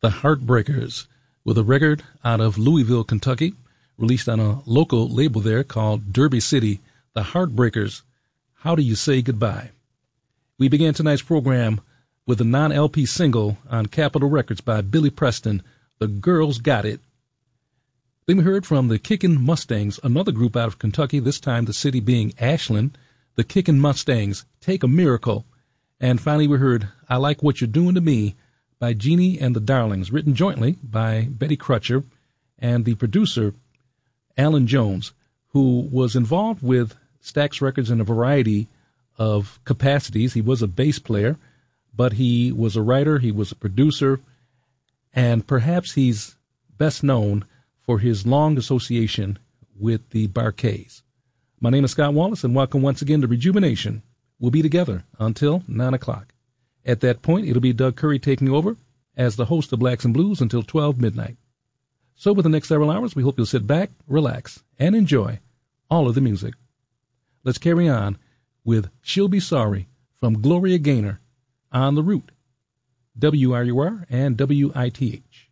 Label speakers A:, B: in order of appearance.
A: The Heartbreakers, with a record out of Louisville, Kentucky, released on a local label there called Derby City. The Heartbreakers, How Do You Say Goodbye? We began tonight's program with a non-LP single on Capitol Records by Billy Preston, The Girls Got It. Then we heard from the Kickin' Mustangs, another group out of Kentucky, this time the city being Ashland. The Kickin' Mustangs, Take a Miracle. And finally we heard I Like What You're Doing to Me by Jeannie and the Darlings, written jointly by Betty Crutcher and the producer Alan Jones, who was involved with Stax Records in a variety of capacities. He was a bass player, but he was a writer, he was a producer, and perhaps he's best known for his long association with the Bar-Kays. My name is Scott Wallace, and welcome once again to Rejuvenation. We'll be together until 9 o'clock. At that point, it'll be Doug Curry taking over as the host of Blacks and Blues until 12 midnight. So for the next several hours, we hope you'll sit back, relax, and enjoy all of the music. Let's carry on with She'll Be Sorry from Gloria Gaynor on the Root, WRUR and WITH.